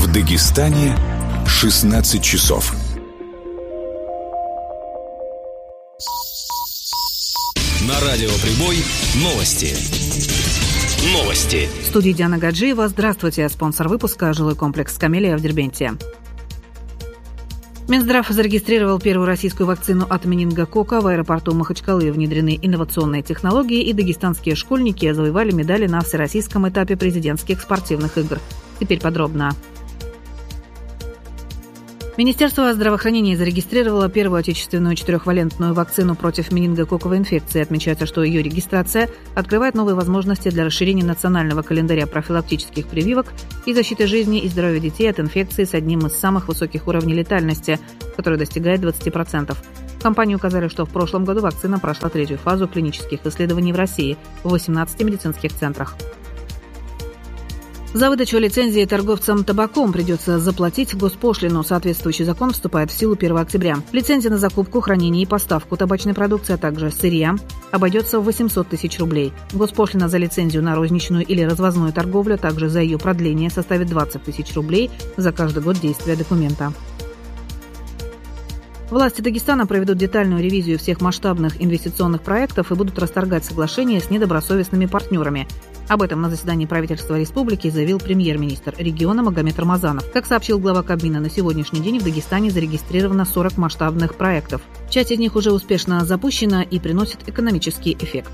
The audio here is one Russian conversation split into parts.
В Дагестане 16 часов. На радио «Прибой» новости. В студии Диана Гаджиева. Здравствуйте. Спонсор выпуска – жилой комплекс «Камелия» в Дербенте. Минздрав зарегистрировал первую российскую вакцину от менингококка. В аэропорту Махачкалы внедрены инновационные технологии, и дагестанские школьники завоевали медали на всероссийском этапе президентских спортивных игр. Теперь подробно. Министерство здравоохранения зарегистрировало первую отечественную 4-валентную вакцину против менингококковой инфекции. Отмечается, что ее регистрация открывает новые возможности для расширения национального календаря профилактических прививок и защиты жизни и здоровья детей от инфекции с одним из самых высоких уровней летальности, который достигает 20%. В компании указали, что в прошлом году вакцина прошла третью фазу клинических исследований в России в 18 медицинских центрах. За выдачу лицензии торговцам табаком придется заплатить госпошлину. Соответствующий закон вступает в силу 1 октября. Лицензия на закупку, хранение и поставку табачной продукции, а также сырья обойдется в 800 тысяч рублей. Госпошлина за лицензию на розничную или развозную торговлю, а также за ее продление составит 20 тысяч рублей за каждый год действия документа. Власти Дагестана проведут детальную ревизию всех масштабных инвестиционных проектов и будут расторгать соглашения с недобросовестными партнерами. Об этом на заседании правительства республики заявил премьер-министр региона Магомед Рамазанов. Как сообщил глава Кабмина, на сегодняшний день в Дагестане зарегистрировано 40 масштабных проектов. Часть из них уже успешно запущена и приносит экономический эффект.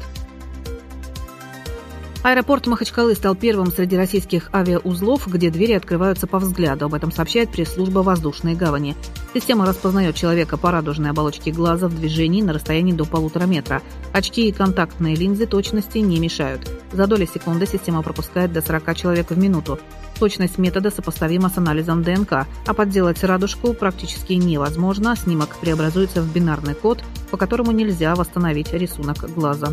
Аэропорт Махачкалы стал первым среди российских авиаузлов, где двери открываются по взгляду. Об этом сообщает пресс-служба воздушной гавани. Система распознает человека по радужной оболочке глаза в движении на расстоянии до 1,5 метра. Очки и контактные линзы точности не мешают. За доли секунды система пропускает до 40 человек в минуту. Точность метода сопоставима с анализом ДНК, а подделать радужку практически невозможно. Снимок преобразуется в бинарный код, по которому нельзя восстановить рисунок глаза.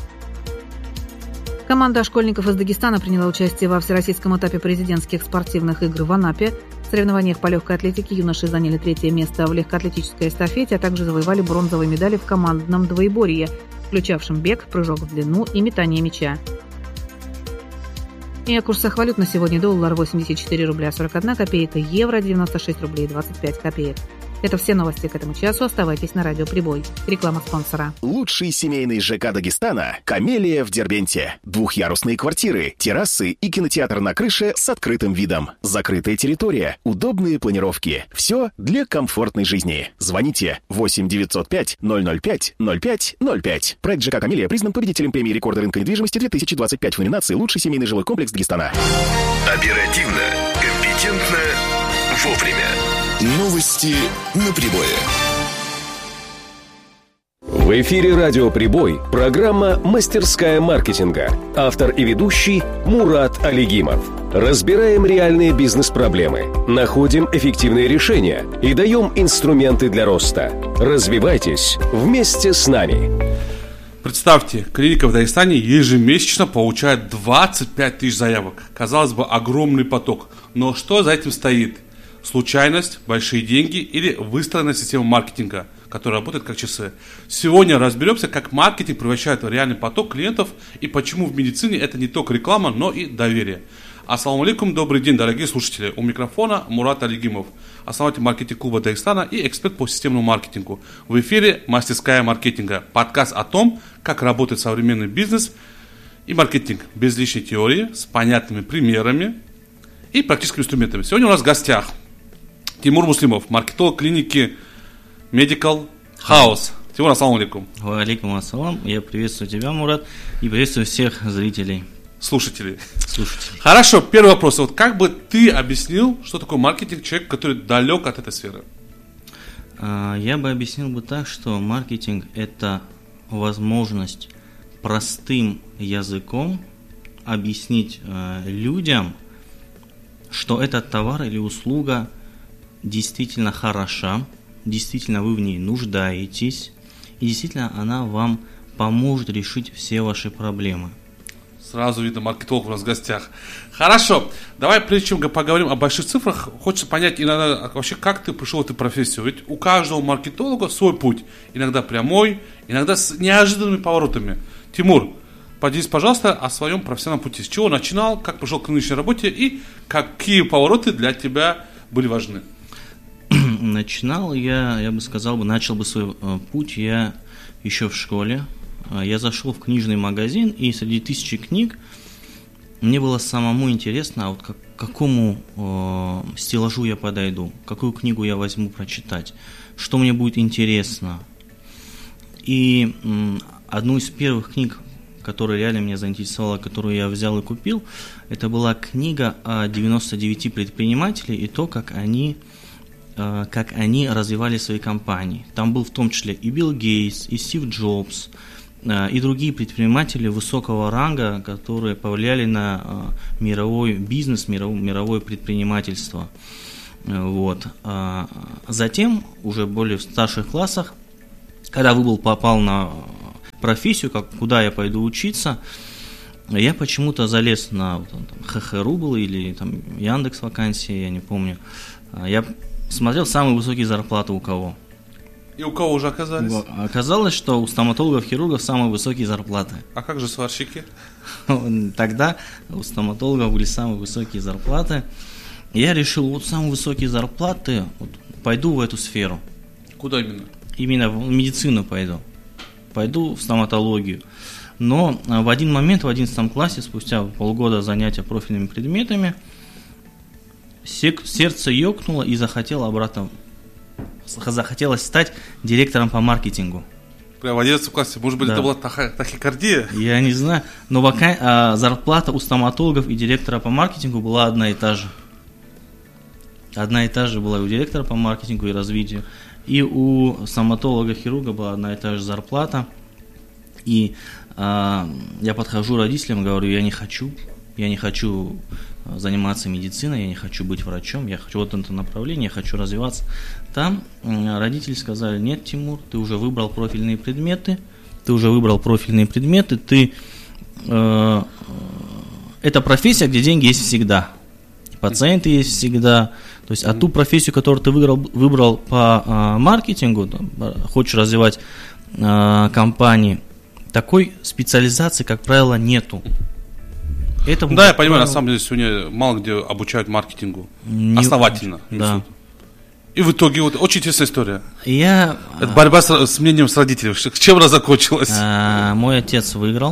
Команда школьников из Дагестана приняла участие во всероссийском этапе президентских спортивных игр в Анапе. В соревнованиях по легкой атлетике юноши заняли 3-е место в легкоатлетической эстафете, а также завоевали бронзовые медали в командном двоеборье, включавшем бег, прыжок в длину и метание мяча. И о курсах валют на сегодня: доллар 84 рубля 41 копейка, евро 96 рублей 25 копеек. Это все новости к этому часу. Оставайтесь на радио «Прибой». Реклама спонсора. Лучший семейный ЖК Дагестана – «Камелия» в Дербенте. Двухъярусные квартиры, террасы и кинотеатр на крыше с открытым видом. Закрытая территория, удобные планировки. Все для комфортной жизни. Звоните 8 905 005 05 05. Проект ЖК «Камелия» признан победителем премии рекорда рынка недвижимости 2025 в номинации «Лучший семейный жилой комплекс Дагестана». Оперативно, компетентно, вовремя. Новости на Прибое. В эфире радио «Прибой» программа «Мастерская маркетинга». Автор и ведущий Мурат Алигимов. Разбираем реальные бизнес-проблемы, находим эффективные решения и даем инструменты для роста. Развивайтесь вместе с нами. Представьте, клиника в Дагестане ежемесячно получает 25 тысяч заявок. Казалось бы, огромный поток. Но что за этим стоит? Случайность, большие деньги или выстроенная система маркетинга, которая работает как часы. Сегодня разберемся, как маркетинг превращает в реальный поток клиентов и почему в медицине это не только реклама, но и доверие. Ассаламу алейкум, добрый день, дорогие слушатели. У микрофона Мурат Алигимов, основатель маркетинг-клуба Дагестана и эксперт по системному маркетингу. В эфире «Мастерская маркетинга», подкаст о том, как работает современный бизнес и маркетинг без лишней теории, с понятными примерами и практическими инструментами. Сегодня у нас в гостях Тимур Муслимов, маркетолог клиники Medical House. Тимур, ассаламу алейкум. Ва алейкум ассалам. Я приветствую тебя, Мурат, и приветствую всех зрителей. Слушателей. Хорошо, первый вопрос. Вот как бы ты объяснил, что такое маркетинг, человек, который далек от этой сферы? Я бы объяснил бы так, что маркетинг – это возможность простым языком объяснить людям, что этот товар или услуга действительно хороша, действительно вы в ней нуждаетесь, и действительно она вам поможет решить все ваши проблемы. Сразу видно, маркетолог у нас в гостях. Хорошо, давай, прежде чем поговорим о больших цифрах, хочется понять иногда вообще, как ты пришел в эту профессию. Ведь у каждого маркетолога свой путь. Иногда прямой, иногда с неожиданными поворотами. Тимур, Поделись, пожалуйста, о своем профессиональном пути. С чего начинал, как пришел к нынешней работе и какие повороты для тебя были важны? Начинал я бы сказал, начал бы свой путь я еще в школе. Я зашел в книжный магазин, и среди тысячи книг мне было самому интересно, а вот к какому стеллажу я подойду, какую книгу я возьму прочитать, что мне будет интересно. И одну из первых книг, которая реально меня заинтересовала, которую я взял и купил, это была книга о 99 предпринимателях и то, как они развивали свои компании. Там был в том числе и Билл Гейтс, и Стив Джобс, и другие предприниматели высокого ранга, которые повлияли на мировой бизнес, мировое предпринимательство. Вот. Затем, уже более в старших классах, когда выбор попал на профессию, куда я пойду учиться, я почему-то залез на ХХРУ был или там Яндекс вакансии, я не помню. Я смотрел самые высокие зарплаты у кого. И у кого уже оказались? Оказалось, что у стоматологов-хирургов самые высокие зарплаты. А как же сварщики? Тогда у стоматологов были самые высокие зарплаты. Я решил, вот самые высокие зарплаты, пойду в эту сферу. Куда именно? Именно в медицину пойду. Пойду в стоматологию. Но в один момент, в 11 классе, спустя полгода занятия профильными предметами, сердце ёкнуло и захотелось стать директором по маркетингу. Прямо в 11 классе, может быть, да. Это была тахикардия? Я не знаю, но зарплата у стоматологов и директора по маркетингу была одна и та же. Одна и та же была и у директора по маркетингу и развитию, и у стоматолога-хирурга была одна и та же зарплата. И я подхожу родителям, говорю, я не хочу заниматься медициной, я не хочу быть врачом, я хочу вот это направление, я хочу развиваться. Там родители сказали, нет, Тимур, ты уже выбрал профильные предметы, это профессия, где деньги есть всегда, пациенты есть всегда. То есть, а ту профессию, которую ты выбрал по маркетингу, хочешь развивать компании, такой специализации, как правило, нету. Я понимаю, на самом деле сегодня мало где обучают маркетингу основательно. Да. И в итоге очень интересная история. Это борьба с мнением с родителями. Чем она закончилась? Мой отец выиграл.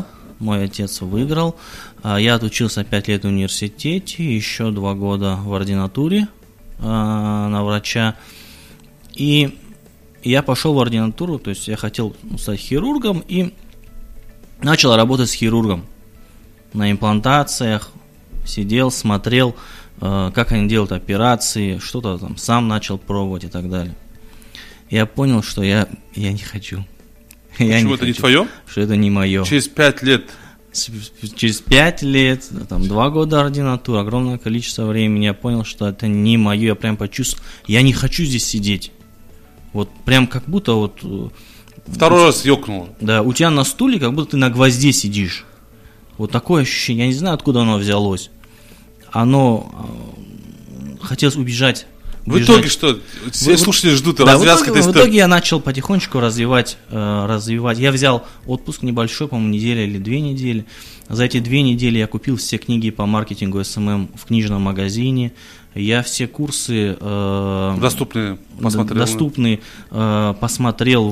Я отучился 5 лет в университете, еще 2 года в ординатуре на врача. И я пошел в ординатуру, то есть я хотел стать хирургом и начал работать с хирургом. На имплантациях сидел, смотрел, как они делают операции, что-то там сам начал пробовать и так далее. Я понял, что я не хочу. Почему это не твое? Что это не мое. Через 5 лет? Через 5 лет, 2 года ординатуры, огромное количество времени, я понял, что это не мое. Я прям почувствовал, я не хочу здесь сидеть. Вот прям как будто Второй раз ёкнуло. Да, у тебя на стуле, как будто ты на гвозде сидишь. Вот такое ощущение, я не знаю, откуда оно взялось. Хотелось убежать. В итоге что? Все слушатели ждут развязки этой истории. В итоге я начал потихонечку развивать. Я взял отпуск небольшой, по-моему, неделя или 2 недели. За эти 2 недели я купил все книги по маркетингу SMM в книжном магазине. Я все курсы доступные посмотрел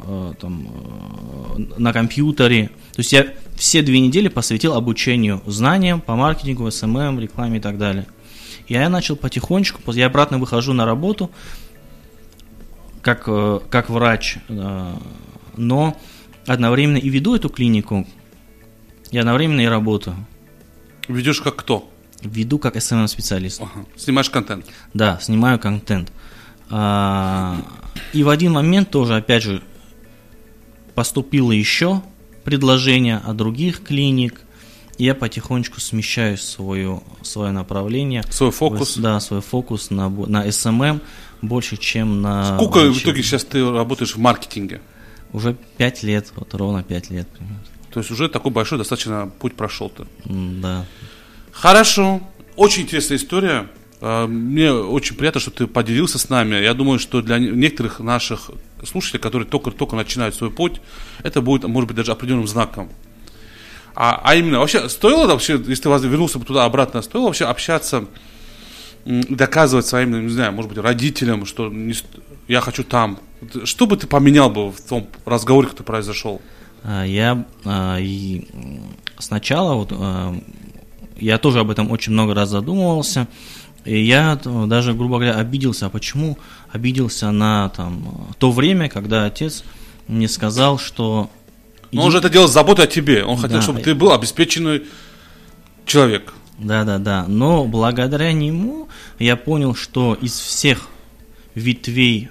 на компьютере. То есть я все 2 недели посвятил обучению знаниям по маркетингу, SMM, рекламе и так далее. Я начал потихонечку, я обратно выхожу на работу как врач, но одновременно и веду эту клинику, и одновременно и работаю. Ведешь как кто? Веду как SMM-специалист. Ага. Снимаешь контент? Да, снимаю контент. И в один момент тоже, опять же, поступило еще предложение от других клиник. Я потихонечку смещаю свое направление. Свой фокус? Свой фокус на SMM больше, чем на... Сколько в итоге сейчас ты работаешь в маркетинге? Уже 5 лет, ровно 5 лет. Примерно. То есть уже такой большой достаточно путь прошел ты. Да. Хорошо. Очень интересная история. Мне очень приятно, что ты поделился с нами. Я думаю, что для некоторых наших слушателей, которые только начинают свой путь, это будет, может быть, даже определенным знаком. А именно, вообще, стоило вообще, если ты вернулся бы туда-обратно, стоило вообще общаться, доказывать своим, не знаю, может быть, родителям, что я хочу там. Что бы ты поменял бы в том разговоре, который произошел? Я сначала, я тоже об этом очень много раз задумывался, и я даже, грубо говоря, обиделся. А почему обиделся на то время, когда отец мне сказал, что... Но он же это делал с заботой о тебе. Он хотел, чтобы ты был обеспеченный человек. Да. Но благодаря нему я понял, что из всех ветвей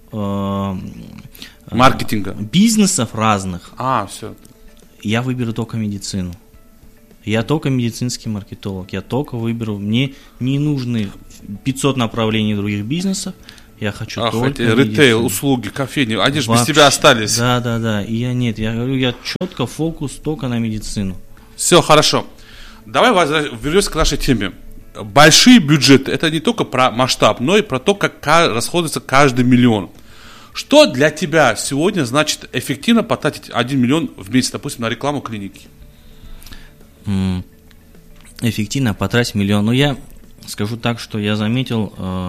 маркетинга, бизнесов разных, все. Я выберу только медицину. Я только медицинский маркетолог. Я только выберу. Мне не нужны 500 направлений других бизнесов. Я хочу только ритейл, услуги, кофейни, они же без тебя остались. Да. И я говорю, я четко фокус только на медицину. Все, хорошо. Давай вернемся к нашей теме. Большие бюджеты, это не только про масштаб, но и про то, как расходуется каждый миллион. Что для тебя сегодня значит эффективно потратить 1 миллион в месяц, допустим, на рекламу клиники? Эффективно потратить миллион. Я скажу так, что я заметил,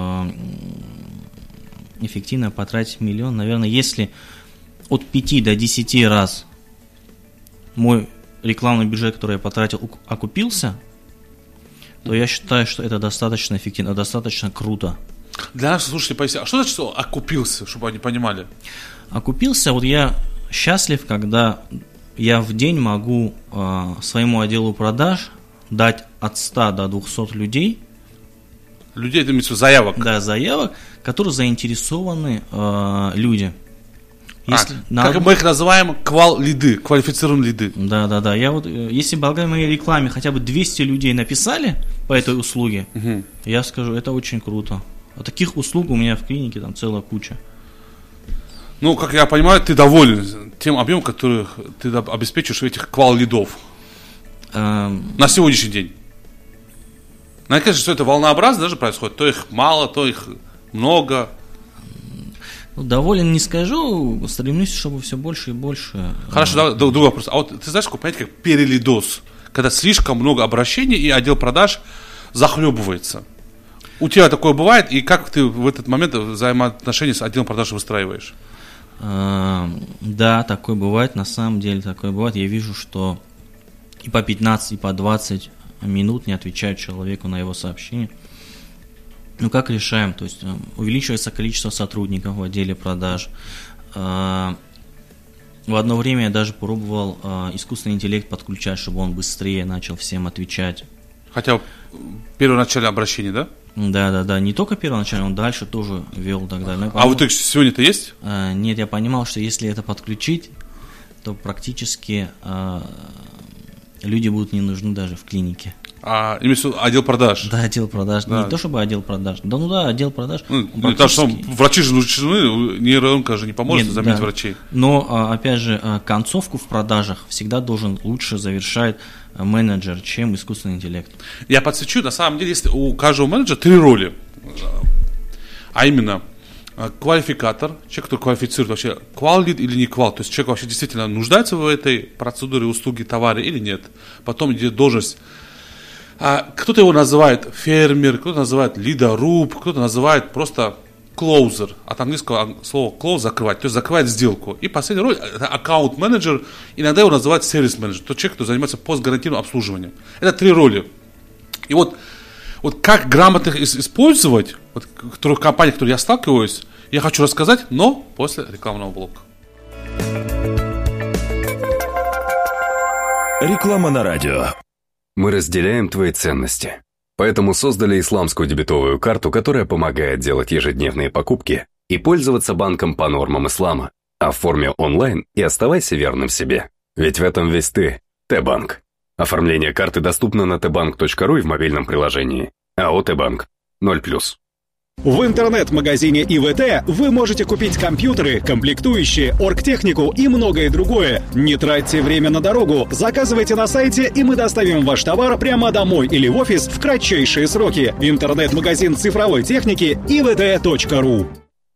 эффективно потратить миллион, наверное, если от 5 до 10 раз мой рекламный бюджет, который я потратил, окупился, то я считаю, что это достаточно эффективно, достаточно круто. Для нас, слушайте, поясни, а что значит, что окупился, чтобы они понимали? Окупился, я счастлив, когда я в день могу своему отделу продаж дать от 100 до 200 людей. Людей, это имеется в виду заявок? Да, заявок, которые заинтересованы люди. Как мы их называем, квал-лиды, квалифицированные лиды. Да. Если благодаря моей рекламе хотя бы 200 людей написали по этой услуге, я скажу, это очень круто. А таких услуг у меня в клинике там целая куча. Как я понимаю, ты доволен тем объемом, который ты обеспечиваешь этих квал-лидов на сегодняшний день. Мне кажется, что это волнообразно даже происходит. То их мало, то их много. Доволен не скажу, стремлюсь, чтобы все больше и больше. Хорошо, другой вопрос. А ты знаешь, какое понятие, как перелидоз? Когда слишком много обращений, и отдел продаж захлебывается. У тебя такое бывает, и как ты в этот момент взаимоотношения с отделом продаж выстраиваешь? Да, такое бывает, на самом деле такое бывает. Я вижу, что и по 15, и по 20 минут не отвечают человеку на его сообщение. Как решаем? То есть увеличивается количество сотрудников в отделе продаж. В одно время я даже пробовал искусственный интеллект подключать, чтобы он быстрее начал всем отвечать. Хотя первоначальное обращение, да? Да. Не только первоначально, он дальше тоже вел тогда. А вот сегодня это есть? Нет, я понимал, что если это подключить, то практически люди будут не нужны даже в клинике. Имеется в виду отдел продаж? Да, отдел продаж. Да. Не то чтобы отдел продаж. Отдел продаж. Потому что врачи же нужны, нейронка же не поможет заменить врачей. Но, опять же, концовку в продажах всегда должен лучше завершать менеджер, чем искусственный интеллект. Я подсвечу, на самом деле, если у каждого менеджера 3 роли. А именно, квалификатор, человек, который квалифицирует вообще, квал-лид или не квал, то есть человек вообще действительно нуждается в этой процедуре, услуги, товаре или нет. Потом идет должность. Кто-то его называет фермер, кто-то называет лидоруб, кто-то называет просто closer, от английского слова close, закрывать, то есть закрывает сделку. И последняя роль – это аккаунт-менеджер, иногда его называют сервис-менеджер, тот человек, кто занимается постгарантийным обслуживанием. Это 3 роли. И вот как грамотно их использовать, в компаниях, в которых я сталкиваюсь, я хочу рассказать, но после рекламного блока. Реклама на радио. Мы разделяем твои ценности. Поэтому создали исламскую дебетовую карту, которая помогает делать ежедневные покупки и пользоваться банком по нормам ислама. Оформи онлайн и оставайся верным себе. Ведь в этом весь ты. Т-банк. Оформление карты доступно на tbank.ru и в мобильном приложении. АО Т-банк. 0+. В интернет-магазине ИВТ вы можете купить компьютеры, комплектующие, оргтехнику и многое другое. Не тратьте время на дорогу, заказывайте на сайте, и мы доставим ваш товар прямо домой или в офис в кратчайшие сроки. Интернет-магазин цифровой техники ivt.ru.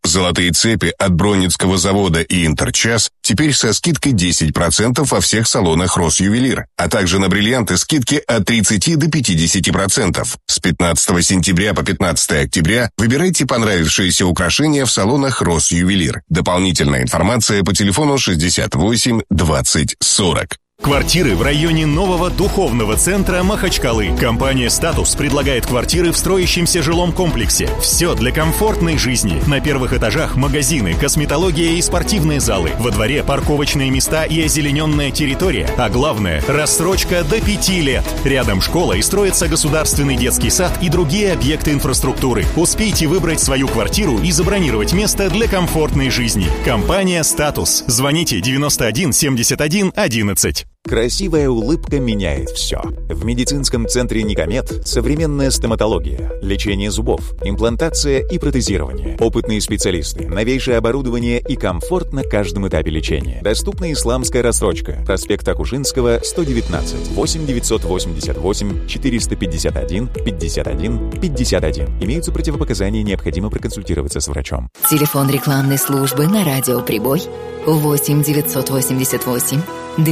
Золотые цепи от Бронницкого завода и Интерчас теперь со скидкой 10% во всех салонах Россювелир, а также на бриллианты скидки от 30 до 50%. С 15 сентября по 15 октября выбирайте понравившиеся украшения в салонах Россювелир. Дополнительная информация по телефону 68 20 40. Квартиры в районе нового духовного центра Махачкалы. Компания «Статус» предлагает квартиры в строящемся жилом комплексе. Все для комфортной жизни. На первых этажах магазины, косметология и спортивные залы. Во дворе парковочные места и озелененная территория. А главное – рассрочка до 5 лет. Рядом школа и строится государственный детский сад и другие объекты инфраструктуры. Успейте выбрать свою квартиру и забронировать место для комфортной жизни. Компания «Статус». Звоните 91 71 11. Красивая улыбка меняет все. В медицинском центре «Никомед» современная стоматология, лечение зубов, имплантация и протезирование. Опытные специалисты, новейшее оборудование и комфорт на каждом этапе лечения. Доступна исламская рассрочка. Проспект Акушинского, 119. 8 988 451 51 51. Имеются противопоказания, необходимо проконсультироваться с врачом. Телефон рекламной службы на радио «Прибой» 8 988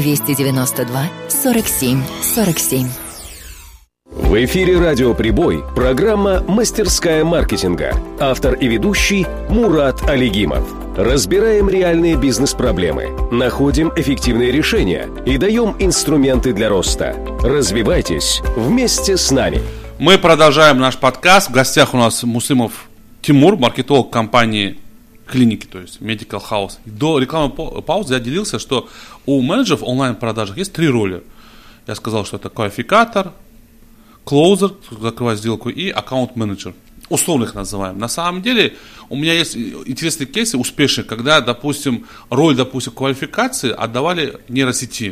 292 47 47. В эфире «Радио Прибой» программа «Мастерская маркетинга». Автор и ведущий Мурат Алигимов. Разбираем реальные бизнес-проблемы, находим эффективные решения и даем инструменты для роста. Развивайтесь вместе с нами. Мы продолжаем наш подкаст. В гостях у нас Муслимов Тимур, маркетолог компании клиники, то есть Medical House. До рекламной паузы я делился, что у менеджеров онлайн-продажах есть 3 роли. Я сказал, что это квалификатор, клоузер, закрывать сделку, и аккаунт-менеджер. Условно их называем. На самом деле у меня есть интересные кейсы успешные, когда, допустим, роль, квалификации отдавали нейросети.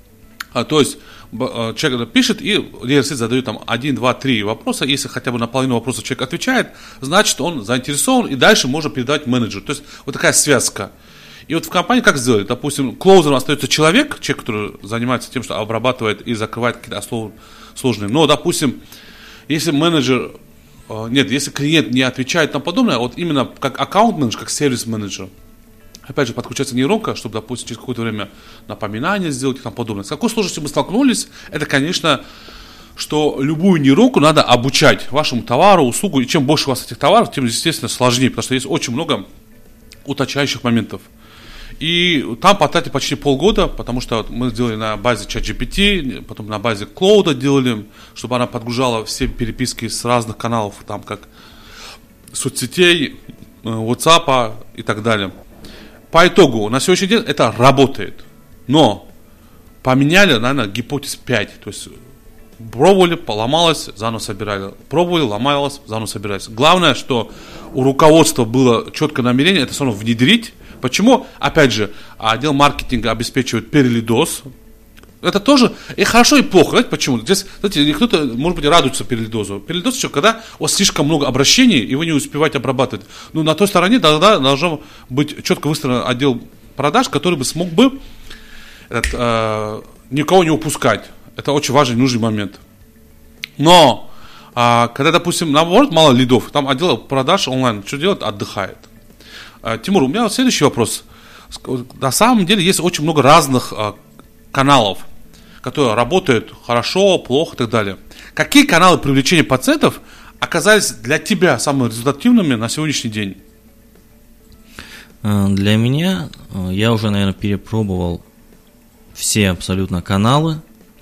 То есть человек пишет, и нейросеть задает там 1, 2, 3 вопроса. Если хотя бы на половину вопросов человек отвечает, значит, он заинтересован, и дальше можно передавать менеджеру. То есть вот такая связка. И вот в компании как сделали? Допустим, клоузером остается человек, который занимается тем, что обрабатывает и закрывает какие-то сложные. Но, допустим, если менеджер, если клиент не отвечает и тому подобное, вот именно как аккаунт-менеджер, как сервис-менеджер, опять же, подключается нейронка, чтобы, допустим, через какое-то время напоминание сделать и тому подобное. С какой сложностью мы столкнулись? Это, конечно, что любую нейронку надо обучать вашему товару, услугу. И чем больше у вас этих товаров, тем, естественно, сложнее, потому что есть очень много уточняющих моментов. И там потратили почти полгода, потому что мы сделали на базе ChatGPT, потом на базе Cloud делали, чтобы она подгружала все переписки с разных каналов, там как соцсетей, WhatsApp и так далее. По итогу, на сегодняшний день это работает. Но поменяли, наверное, гипотез 5. То есть пробовали, поломалось, заново собирали. Пробовали, ломалось, заново собирались. Главное, что у руководства было четкое намерение это все равно внедрить. Почему? Опять же, отдел маркетинга обеспечивает перелидоз. Это тоже и хорошо, и плохо. Знаете почему? Здесь, знаете, кто-то, может быть, радуется перелидозу. Перелидоз еще, когда у вас слишком много обращений, и вы не успеваете обрабатывать. Но на той стороне тогда должен быть четко выстроен отдел продаж, который бы смог бы никого не упускать. Это очень важный, нужный момент. Но, когда, допустим, наоборот, мало лидов, там отдел продаж онлайн, что делает? Отдыхает. Тимур, у меня вот следующий вопрос. На самом деле есть очень много разных каналов, которые работают хорошо, плохо и так далее. Какие каналы привлечения пациентов оказались для тебя самыми результативными на сегодняшний день? Для меня, я уже, наверное, перепробовал все абсолютно каналы,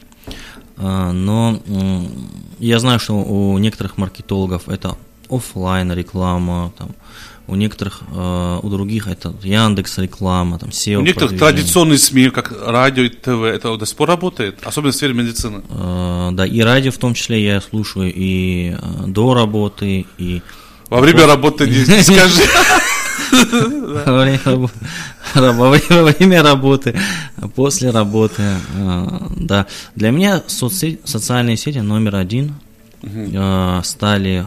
но я знаю, что у некоторых маркетологов это офлайн реклама, там, у некоторых, у других это Яндекс реклама, там SEO. У некоторых традиционные СМИ, как радио и ТВ, это до сих пор работает, особенно в сфере медицины. Да, и радио в том числе я слушаю и до работы, и... Во время работы не скажи. Во время работы, после работы, да. Для меня социальные сети номер 1 стали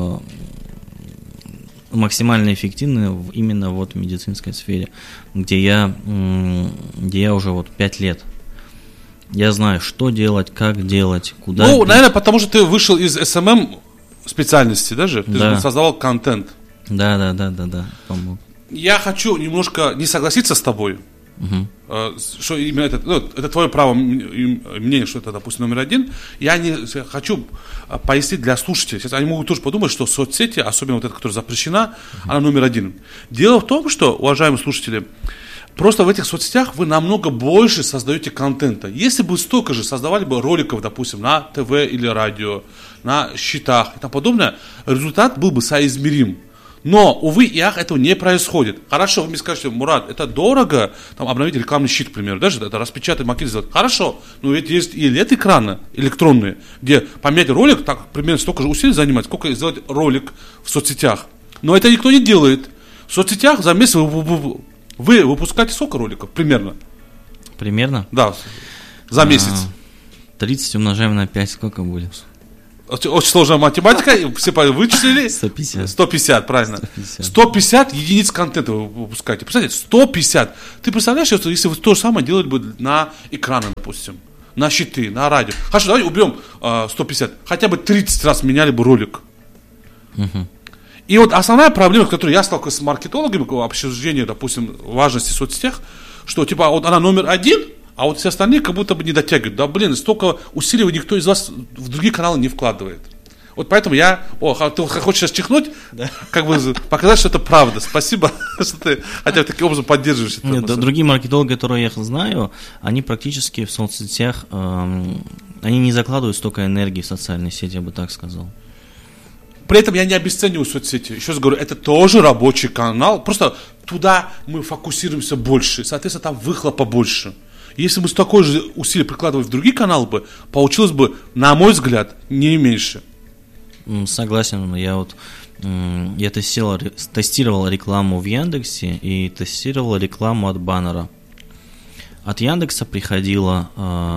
максимально эффективны именно вот в медицинской сфере, где я уже вот 5 лет. Я знаю, что делать, как делать, куда. Ну, наверное, потому что ты вышел из SMM специальности, даже? Ты же создавал контент. Да, помог. Я хочу немножко не согласиться с тобой, что именно это твое право мнение, что это, допустим, номер один. Я не хочу пояснить для слушателей. Сейчас они могут тоже подумать, что соцсети, особенно вот эта, которая запрещена, она номер один. Дело в том, что, уважаемые слушатели, просто в этих соцсетях вы намного больше создаете контента. Если бы вы столько же создавали бы роликов, допустим, на ТВ или радио, на счетах и тому подобное, результат был бы соизмерим. Но, увы и ах, этого не происходит. Хорошо, вы мне скажете, Мурат, это дорого, там, обновить рекламный щит, к примеру, даже это распечатать, макет сделать. Хорошо, но ведь есть и LED-экраны электронные, где поменять ролик, так, примерно столько же усилий занимать, сколько сделать ролик в соцсетях. Но это никто не делает. В соцсетях за месяц вы выпускаете сколько роликов, примерно? Примерно? Да, за месяц. 30 умножаем на 5, сколько будет? Очень сложная математика, все вычислили. 150, правильно. 150 единиц контента вы выпускаете. Представляете, 150. Ты представляешь, если вы то же самое делали бы на экраны, допустим, на щиты, на радио. Хорошо, давайте уберем 150. Хотя бы 30 раз меняли бы ролик. И вот основная проблема, с которой я сталкиваюсь с маркетологами, обсуждение, допустим, важности в соцсетях, что типа вот она номер один, а вот все остальные как будто бы не дотягивают. Да блин, столько усилий никто из вас в другие каналы не вкладывает. Вот поэтому ты хочешь сейчас чихнуть, да. Как бы показать, что это правда. Спасибо, что ты хотя бы таким образом поддерживаешь. Нет, другие маркетологи, которые я знаю, они практически в соцсетях, они не закладывают столько энергии в социальные сети, я бы так сказал. При этом я не обесцениваю соцсети. Еще раз говорю, это тоже рабочий канал. Просто туда мы фокусируемся больше. Соответственно, там выхлопа больше. Если мы такое же усилие прикладывали в другие каналы бы, получилось бы, на мой взгляд, не меньше. Согласен. Я тестировал рекламу в Яндексе и тестировал рекламу от баннера. От Яндекса приходило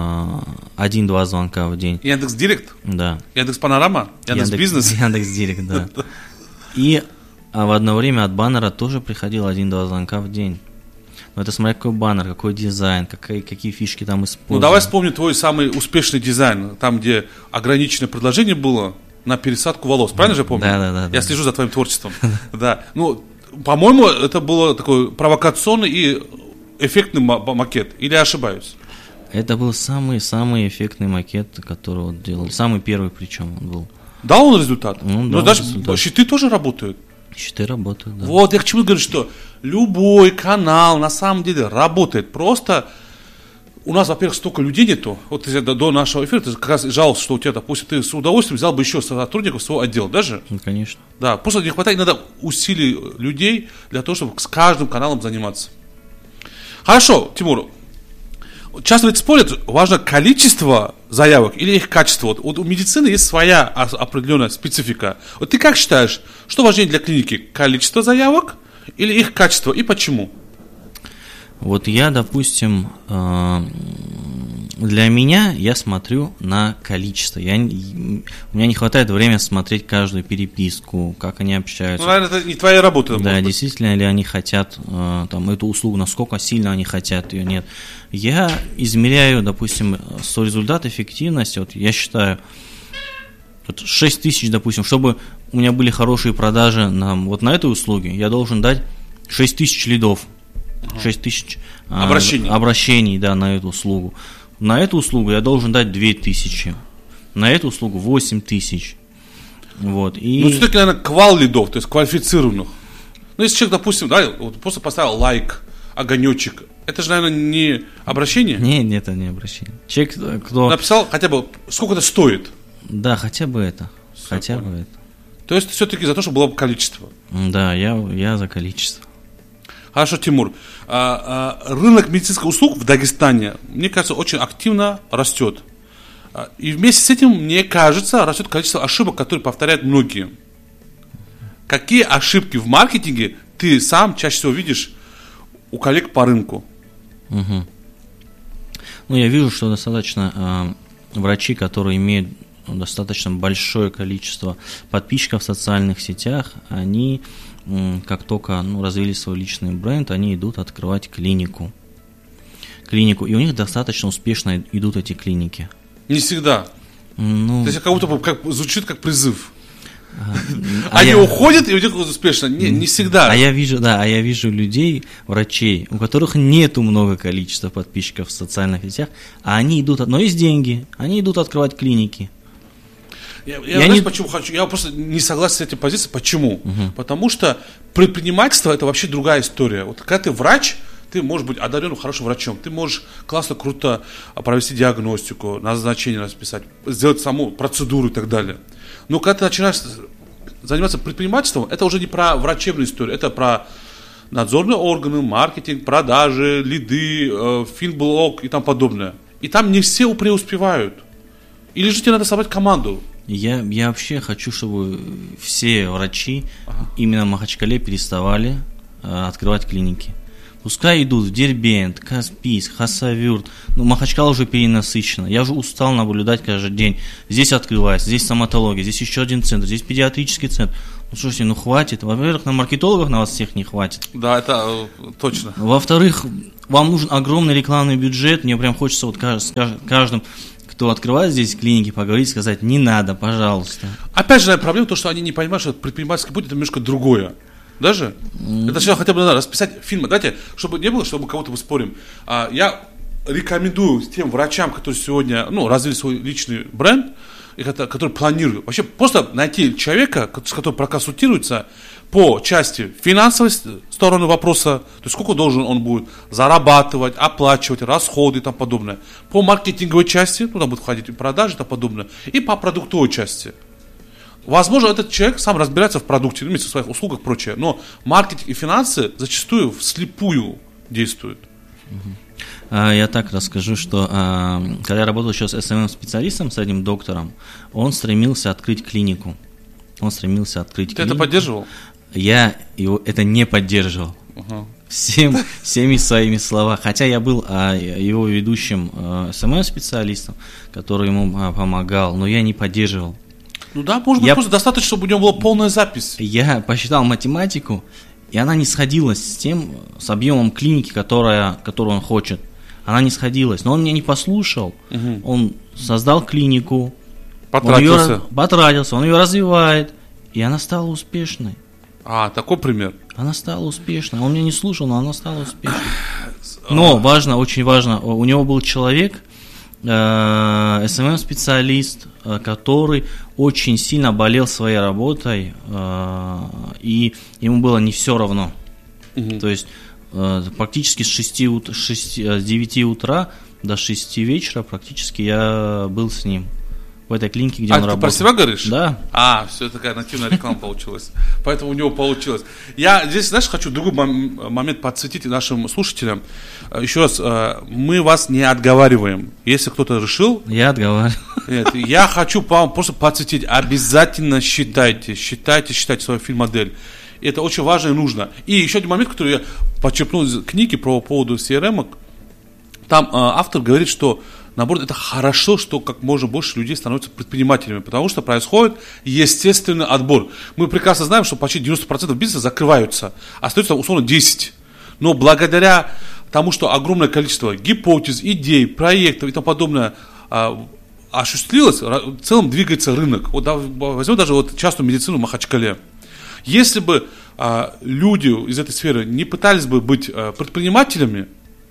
1-2 звонка в день. Яндекс.Директ? Да. Яндекс.Панорама? Яндекс.Бизнес? Яндекс.Директ, да. И в одно время от баннера тоже приходило 1-2 звонка в день. Но это смотря какой баннер, какой дизайн, какие фишки там используют. Ну давай вспомним твой самый успешный дизайн, там где ограниченное предложение было на пересадку волос, правильно же я помню? Да. Я слежу за твоим творчеством. Да. Ну, по-моему, это было такой провокационный и эффектный макет, или я ошибаюсь? Это был самый эффектный макет, который вот делал, самый первый причем он был. Дал он результат? Ну, даже щиты тоже работают? Щиты работают, да. Вот, я к чему говорю, что любой канал на самом деле работает. Просто у нас, во-первых, столько людей нету. Вот до нашего эфира ты как раз жаловался, что у тебя, допустим, ты с удовольствием взял бы еще сотрудников своего отдела, даже? Ну, конечно. Да, просто не хватает иногда усилий людей для того, чтобы с каждым каналом заниматься. Хорошо, Тимур. Часто ведь спорят, важно количество заявок или их качество. Вот у медицины есть своя определенная специфика. Вот ты как считаешь, что важнее для клиники? Количество заявок или их качество и почему? Вот я, допустим, для меня я смотрю на количество. У меня не хватает времени смотреть каждую переписку, как они общаются. Ну, наверное, это не твоя работа. Да, действительно ли они хотят там, эту услугу, насколько сильно они хотят ее, нет. Я измеряю, допустим, свой результат, эффективность. Вот я считаю, 6 тысяч, допустим, чтобы у меня были хорошие продажи вот на этой услуге, я должен дать 6 тысяч лидов. 6 тысяч обращений, да, на эту услугу. На эту услугу я должен дать 2000. На эту услугу 8000. Вот, и... Ну, все-таки, наверное, квал лидов, то есть квалифицированных. Ну, если человек, допустим, да, вот просто поставил лайк, огонечек, это же, наверное, не обращение? Нет, это не обращение. Человек, кто... Написал хотя бы, сколько это стоит? Да, хотя бы это. Хотя бы это. То есть, все-таки за то, чтобы было количество? Да, я за количество. Хорошо, Тимур. Рынок медицинских услуг в Дагестане, мне кажется, очень активно растет. И вместе с этим, мне кажется, растет количество ошибок, которые повторяют многие. Какие ошибки в маркетинге ты сам чаще всего видишь у коллег по рынку? Угу. Ну, я вижу, что достаточно врачи, которые имеют достаточно большое количество подписчиков в социальных сетях, они... как только развили свой личный бренд, они идут открывать клинику. И у них достаточно успешно идут эти клиники. Не всегда. То есть как будто бы звучит как призыв. Они уходят, и у них успешно. Не всегда. А я вижу людей, врачей, у которых нету много количества подписчиков в социальных сетях, а они идут, но есть деньги, они идут открывать клиники. Почему хочу? Я просто не согласен с этой позицией. Почему? Потому что предпринимательство — это вообще другая история. Вот когда ты врач, ты можешь быть одаренным хорошим врачом, ты можешь классно, круто провести диагностику, назначение расписать, сделать саму процедуру и так далее. Но когда ты начинаешь заниматься предпринимательством, это уже не про врачебную историю, это про надзорные органы, маркетинг, продажи, лиды, финблог и тому подобное. И там не все преуспевают. Или же тебе надо собрать команду. Я вообще хочу, чтобы все врачи именно в Махачкале переставали открывать клиники. Пускай идут в Дербент, Каспийск, Хасавюрт. Махачкала уже перенасыщена. Я уже устал наблюдать каждый день. Здесь открывается, здесь стоматология, здесь еще один центр, здесь педиатрический центр. Слушайте, хватит. Во-первых, на маркетологов на вас всех не хватит. Да, это точно. Во-вторых, вам нужен огромный рекламный бюджет. Мне прям хочется вот с каждым, кто открывает здесь клиники, поговорить, сказать: не надо, пожалуйста. Опять же, проблема в том, что они не понимают, что предпринимательский путь — это немножко другое. Даже? Это сначала хотя бы надо расписать фильмы. Давайте, чтобы не было, чтобы кого-то мы спорим. Я рекомендую тем врачам, которые сегодня развили свой личный бренд, и которые планируют, вообще просто найти человека, с которым проконсультируется по части финансовой стороны вопроса, то есть сколько должен он будет зарабатывать, оплачивать, расходы и тому подобное. По маркетинговой части, туда будут входить и продажи и тому подобное, и по продуктовой части. Возможно, этот человек сам разбирается в продукте, в своих услугах и прочее, но маркетинг и финансы зачастую вслепую действуют. Я так расскажу, что когда я работал еще с СММ-специалистом, с одним доктором, он стремился открыть клинику. Ты это поддерживал? Я это не поддерживал. Всеми своими словами. Хотя я был его ведущим СММ-специалистом, который ему помогал, но я не поддерживал. Может быть, просто достаточно, чтобы у него была полная запись. Я посчитал математику, и она не сходилась с объемом клиники, которую он хочет. Она не сходилась. Но он меня не послушал. Он создал клинику. Потратился. Он ее развивает. И она стала успешной. Такой пример. Она стала успешной. Он меня не слушал, но она стала успешной. Но очень важно, у него был человек, СММ-специалист, который очень сильно болел своей работой, и ему было не все равно. То есть практически с 9 утра до 6 вечера практически я был с ним в этой клинике, где он работал. Ты про себя говоришь? Да. Все, такая нативная реклама получилась. Поэтому у него получилось. Я здесь, хочу другой момент подсветить нашим слушателям. Еще раз, мы вас не отговариваем. Если кто-то решил... Я отговариваю. Нет, я хочу вам просто подсветить. Обязательно считайте свою финмодель. Это очень важно и нужно. И еще один момент, который я подчеркнул из книги по поводу CRM. Там автор говорит, что наоборот, это хорошо, что как можно больше людей становятся предпринимателями, потому что происходит естественный отбор. Мы прекрасно знаем, что почти 90% бизнеса закрываются, остается условно 10%. Но благодаря тому, что огромное количество гипотез, идей, проектов и тому подобное осуществилось, в целом двигается рынок. Возьмем даже частную медицину в Махачкале. Если бы люди из этой сферы не пытались бы быть предпринимателями,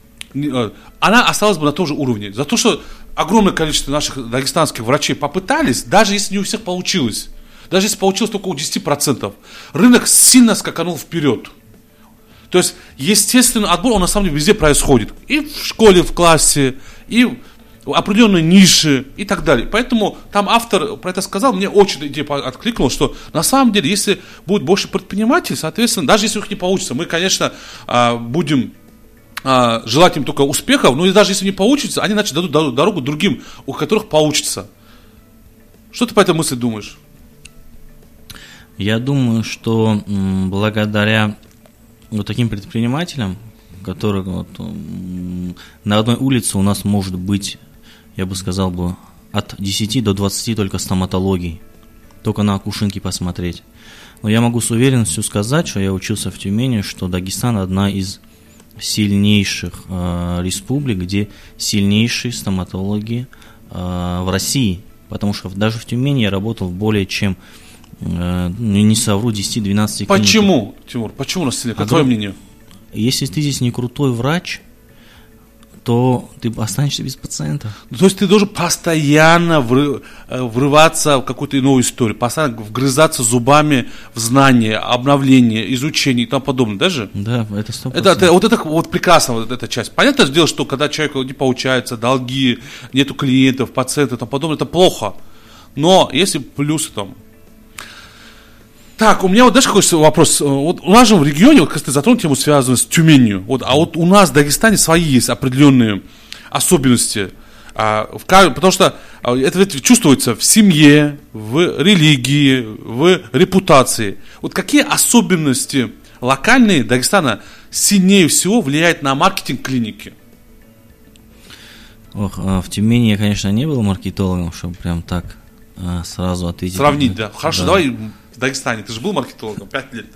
она осталась бы на том же уровне. За то, что огромное количество наших дагестанских врачей попытались, даже если не у всех получилось, даже если получилось только у 10%, рынок сильно скаканул вперед. То есть, естественный отбор, он на самом деле везде происходит. И в школе, в классе, и в определенной нише, и так далее. Поэтому там автор про это сказал, мне очень идея откликнулась, что на самом деле, если будет больше предпринимателей, соответственно, даже если у них не получится, мы, конечно, будем желать им только успехов, но и даже если не получится, они иначе дадут дорогу другим, у которых получится. Что ты по этой мысли думаешь? Я думаю, что благодаря таким предпринимателям, которых на одной улице у нас может быть, я бы сказал, от 10 до 20 только стоматологий, только на акушинки посмотреть. Но я могу с уверенностью сказать, что я учился в Тюмени, что Дагестан одна из сильнейших республик, где сильнейшие стоматологи в России, потому что даже в Тюмени я работал в более чем не совру, 10-12 клиник. Почему, Тимур? Почему у нас селе? Какое мнение? Если ты здесь не крутой врач, то ты останешься без пациентов. То есть ты должен постоянно врываться в какую-то новую историю, постоянно вгрызаться зубами в знания, обновление, изучение и тому подобное, даже? Да, это 100%. Это прекрасно, вот эта часть. Понятное дело, что когда человеку не получается, долги, нету клиентов, пациентов и тому подобное, это плохо. Но если плюсы там... Так, у меня вот даже какой вопрос. Вот у нас же в регионе, вот, как ты затронул тему, связанную с Тюменью, а вот у нас в Дагестане свои есть определенные особенности. Потому что это ведь чувствуется в семье, в религии, в репутации. Вот какие особенности локальные Дагестана сильнее всего влияют на маркетинг клиники? В Тюмени я, конечно, не был маркетологом, чтобы прям так сразу ответить. Сравнить, да. Хорошо, да. Давай в Дагестане. Ты же был маркетологом 5 лет.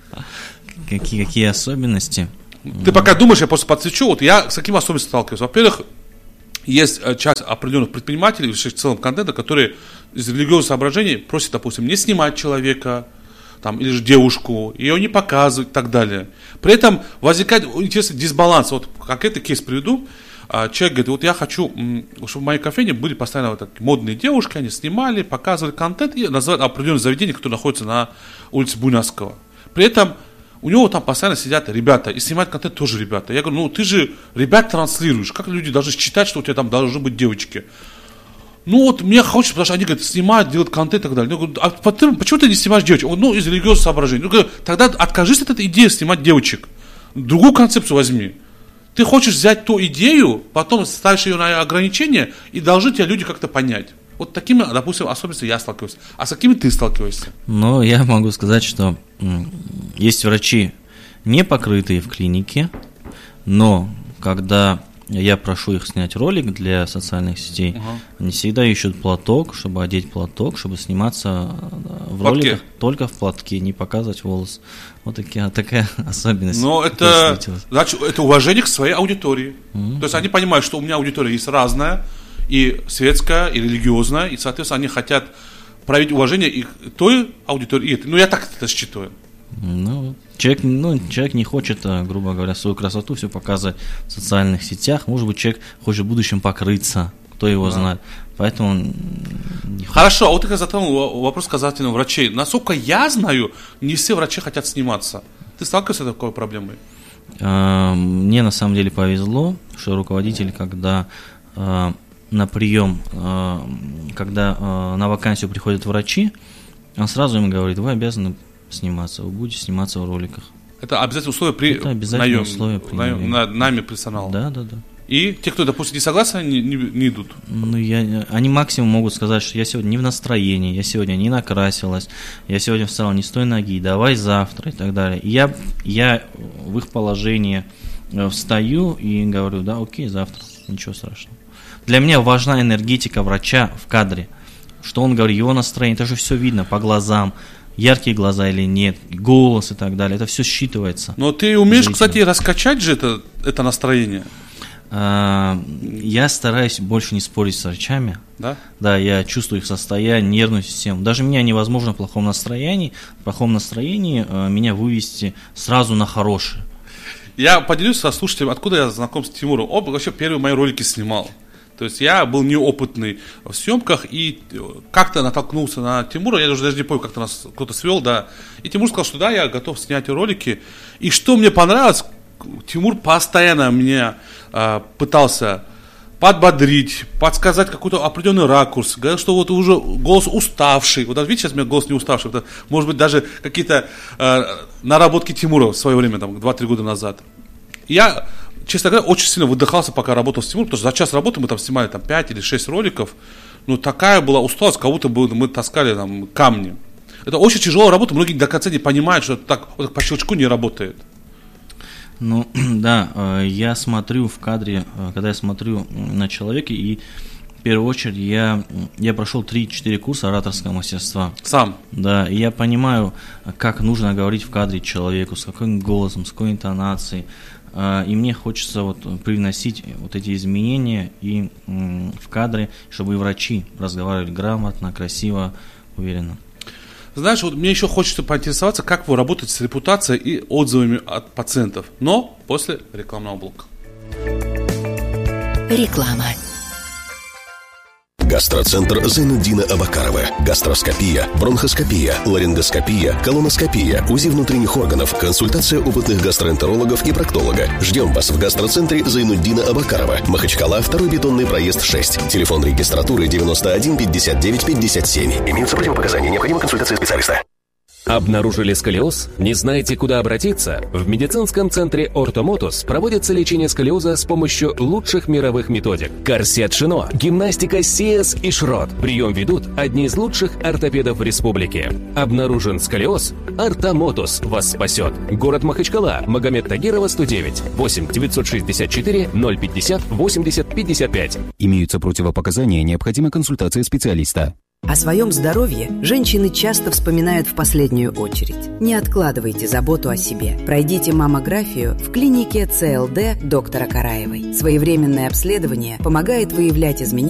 Какие особенности? Ты пока думаешь, я просто подсвечу. Вот я с какими особенностями сталкиваюсь. Во-первых, есть часть определенных предпринимателей, в целом контента, которые из религиозных соображений просят, допустим, не снимать человека, там, или же девушку, ее не показывать и так далее. При этом возникает интересный дисбаланс. Вот конкретный кейс приведу. Человек говорит, вот я хочу, чтобы в моей кофейне были постоянно вот такие модные девушки, они снимали, показывали контент и называют определенное заведение, которое находится на улице Буйнакского. При этом у него там постоянно сидят ребята, и снимают контент тоже ребята. Я говорю, ты же ребят транслируешь, как люди должны считать, что у тебя там должны быть девочки? Вот мне хочется, потому что они говорят, снимают, делают контент и так далее. Я говорю, почему ты не снимаешь девочек? Из религиозных соображений. Тогда откажись от этой идеи снимать девочек. Другую концепцию возьми. Ты хочешь взять ту идею, потом ставишь ее на ограничения, и должны тебя люди как-то понять. Вот такими, допустим, особенностями я сталкиваюсь. А с какими ты сталкиваешься? Я могу сказать, что есть врачи, не покрытые в клинике, но когда я прошу их снять ролик для социальных сетей, они всегда ищут платок, чтобы одеть платок, чтобы сниматься в роликах только в платке, не показывать волос. Вот такая особенность. Но это, значит, это уважение к своей аудитории. То есть они понимают, что у меня аудитория есть разная, и светская, и религиозная, и, соответственно, они хотят проявить уважение и той аудитории, и этой. Я так это считаю. Человек не хочет, грубо говоря, свою красоту все показывать в социальных сетях. Может быть, человек хочет в будущем покрыться, кто его знает. Поэтому он не Хорошо, а вот ты затронул вопрос касательно врачей. Насколько я знаю, не все врачи хотят сниматься. Ты сталкиваешься с такой проблемой? Мне на самом деле повезло, что руководитель, когда на прием, когда на вакансию приходят врачи, он сразу им говорит, вы обязаны сниматься, вы будете сниматься в роликах. Это обязательное условие при найме персонала? Да. И те, кто, допустим, не согласны, не идут? Они максимум могут сказать, что я сегодня не в настроении, я сегодня не накрасилась, я сегодня встала не с той ноги, давай завтра и так далее. И я в их положении встаю и говорю, да, окей, завтра, ничего страшного. Для меня важна энергетика врача в кадре. Что он говорит, его настроение, это же все видно по глазам. Яркие глаза или нет, голос и так далее, это все считывается. Но ты умеешь, кстати, раскачать же это настроение? Я стараюсь больше не спорить с врачами. Да? Да, я чувствую их состояние, нервную систему. Даже меня невозможно в плохом настроении меня вывести сразу на хорошее. Я поделюсь со слушателями, откуда я знаком с Тимуром. Он вообще первые мои ролики снимал. То есть я был неопытный в съемках и как-то натолкнулся на Тимура, я даже не помню, как-то нас кто-то свел, да. И Тимур сказал, что да, я готов снять ролики. И что мне понравилось, Тимур постоянно меня пытался подбодрить, подсказать какой-то определенный ракурс, говорил, что вот уже голос уставший. Вот видите, сейчас у меня голос не уставший. Это, может быть, даже какие-то наработки Тимура в свое время, там, 2-3 года назад. Я, честно говоря, очень сильно выдыхался, пока работал с Тимуром, потому что за час работы мы там снимали 5 или 6 роликов. Ну, такая была усталость, как будто бы мы таскали там камни. Это очень тяжелая работа, многие до конца не понимают, что это так вот по щелчку не работает. Ну, да, я смотрю в кадре, когда я смотрю на человека, и в первую очередь я прошел 3-4 курса ораторского мастерства. Сам? Да, и я понимаю, как нужно говорить в кадре человеку, с каким голосом, с какой интонацией. И мне хочется вот привносить вот эти изменения и в кадре, чтобы и врачи разговаривали грамотно, красиво, уверенно. Знаешь, вот мне еще хочется поинтересоваться, как вы работаете с репутацией и отзывами от пациентов, но после рекламного блока. Реклама. Гастроцентр Зайнуддина Абакарова. Гастроскопия, бронхоскопия, ларингоскопия, колоноскопия, УЗИ внутренних органов, консультация опытных гастроэнтерологов и проктолога. Ждем вас в гастроцентре Зайнуддина Абакарова. Махачкала, 2-й бетонный проезд 6. Телефон регистратуры 91 59 57. Имеются противопоказания. Необходима консультация специалиста. Обнаружили сколиоз? Не знаете, куда обратиться? В медицинском центре «Ортомотус» проводится лечение сколиоза с помощью лучших мировых методик. Корсет Шино, гимнастика Сиэс и Шрот. Прием ведут одни из лучших ортопедов в республике. Обнаружен сколиоз? «Ортомотус» вас спасет. Город Махачкала, Магомед Тагирова, 109. 8 964 050 80 55. Имеются противопоказания, необходима консультация специалиста. О своем здоровье женщины часто вспоминают в последнюю очередь. Не откладывайте заботу о себе. Пройдите маммографию в клинике ЦЛД доктора Караевой. Своевременное обследование помогает выявлять изменения